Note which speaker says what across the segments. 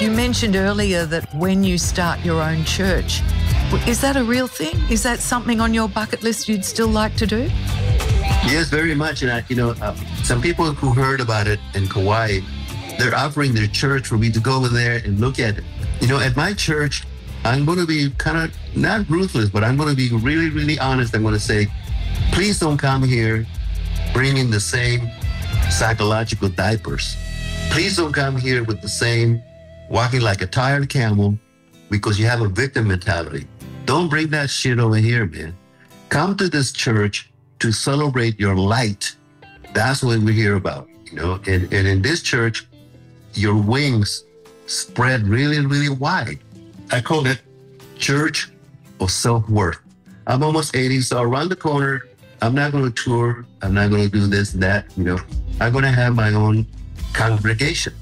Speaker 1: You mentioned earlier that when you start your own church, is that a real thing? Is that something on your bucket list you'd still like to do?
Speaker 2: Yes, very much. And, some people who heard about it in Kauai, they're offering their church for me to go over there and look at it. At my church, I'm going to be kind of not ruthless, but I'm going to be really, really honest. I'm going to say, please don't come here bringing the same psychological diapers. Please don't come here with the same walking like a tired camel because you have a victim mentality. Don't bring that shit over here, man. Come to this church to celebrate your light. That's what we hear about, and in this church, your wings spread really, really wide. I call it church of self-worth. I'm almost 80, so around the corner, I'm not going to tour. I'm not going to do this and that, I'm going to have my own congregation.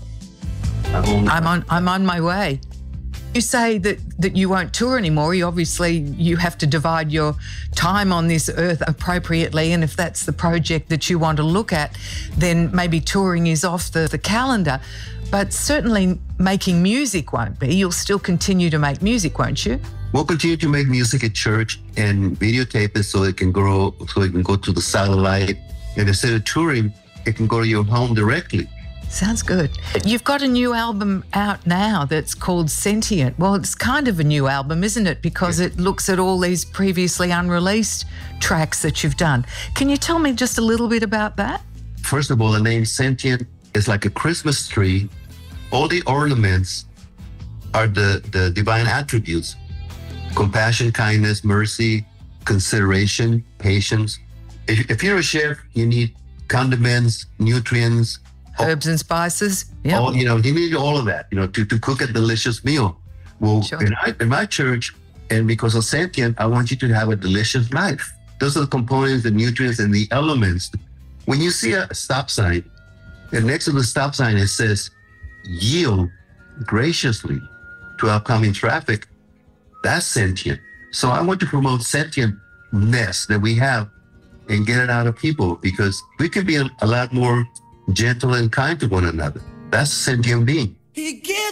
Speaker 1: I'm on my way. You say that you won't tour anymore. You have to divide your time on this earth appropriately. And if that's the project that you want to look at, then maybe touring is off the calendar. But certainly making music won't be. You'll still continue to make music, won't you?
Speaker 2: We'll continue to make music at church and videotape it so it can grow, so it can go to the satellite. And instead of touring, it can go to your home directly.
Speaker 1: Sounds good. You've got a new album out now that's called Sentient. Well, it's kind of a new album, isn't it? Because it looks at all these previously unreleased tracks that you've done. Can you tell me just a little bit about that?
Speaker 2: First of all, the name Sentient is like a Christmas tree. All the ornaments are the divine attributes: compassion, kindness, mercy, consideration, patience. If you're a chef, you need condiments, nutrients,
Speaker 1: herbs and spices. Yeah.
Speaker 2: You need all of that, to cook a delicious meal. Well, sure. in my church, and because of Sentient, I want you to have a delicious life. Those are the components, the nutrients, and the elements. When you see a stop sign, and next to the stop sign, it says, yield graciously to upcoming traffic, that's Sentient. So I want to promote sentientness that we have and get it out of people, because we can be a lot more gentle and kind to one another. That's sentient being.